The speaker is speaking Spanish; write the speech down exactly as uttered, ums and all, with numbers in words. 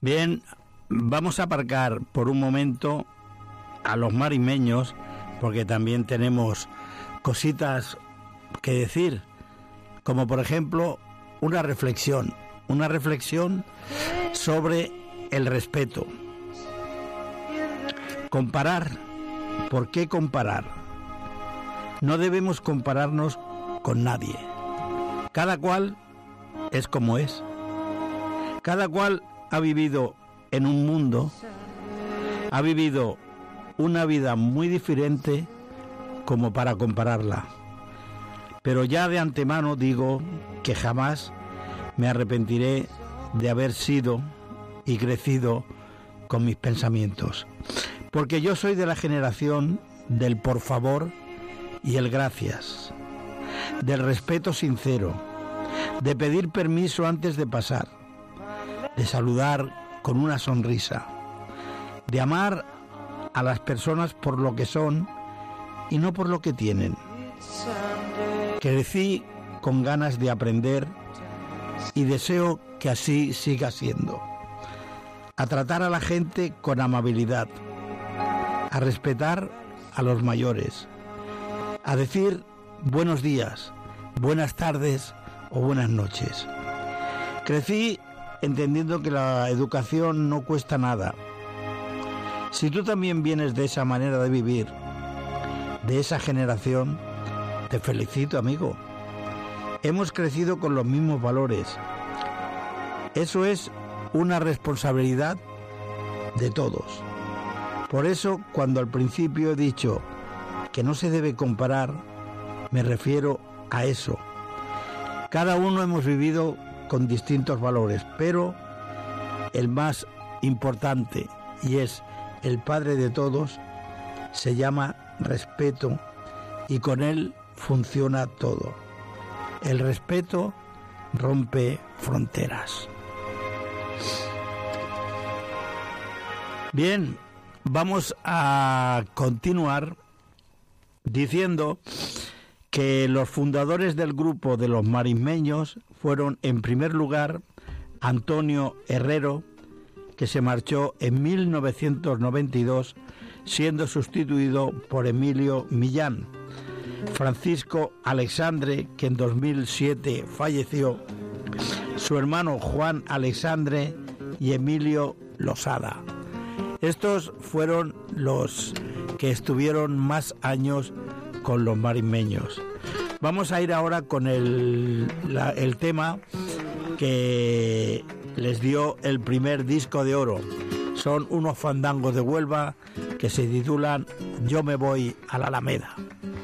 Bien, vamos a aparcar por un momento a los marismeños, porque también tenemos cositas que decir, como por ejemplo una reflexión, una reflexión sobre el respeto. Comparar, ¿por qué comparar? No debemos compararnos con nadie. Cada cual es como es. Cada cual ha vivido en un mundo, ha vivido una vida muy diferente como para compararla. Pero ya de antemano digo que jamás me arrepentiré de haber sido y crecido con mis pensamientos. Porque yo soy de la generación del por favor y el gracias, del respeto sincero, de pedir permiso antes de pasar, de saludar con una sonrisa, de amar a las personas por lo que son y no por lo que tienen. Crecí con ganas de aprender y deseo que así siga siendo. A tratar a la gente con amabilidad, a respetar a los mayores, a decir buenos días, buenas tardes o buenas noches. Crecí entendiendo que la educación no cuesta nada. Si tú también vienes de esa manera de vivir, de esa generación, te felicito, amigo. Hemos crecido con los mismos valores. Eso es una responsabilidad de todos. Por eso, cuando al principio he dicho que no se debe comparar, me refiero a eso. Cada uno hemos vivido con distintos valores, pero el más importante, y es el padre de todos, se llama respeto, y con él funciona todo. El respeto rompe fronteras. Bien, vamos a continuar diciendo que los fundadores del grupo de los marismeños fueron, en primer lugar, Antonio Herrero, que se marchó en mil novecientos noventa y dos, siendo sustituido por Emilio Millán; Francisco Alexandre, que en dos mil siete falleció; su hermano Juan Alexandre y Emilio Losada. Estos fueron los que estuvieron más años con los marismeños. Vamos a ir ahora con el, la, el tema que les dio el primer disco de oro. Son unos fandangos de Huelva que se titulan Yo me voy a la Alameda.